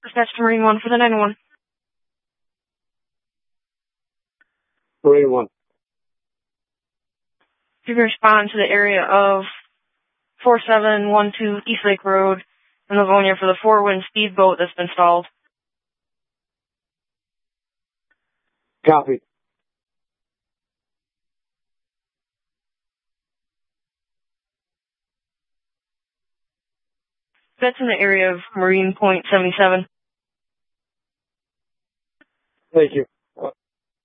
Dispatch to Marine 1 for the 911. Marine 1. You can respond to the area of 4712 East Lake Road in Livonia for the four-wind speedboat that's been stalled. Copy. That's in the area of Marine Point 77. Thank you.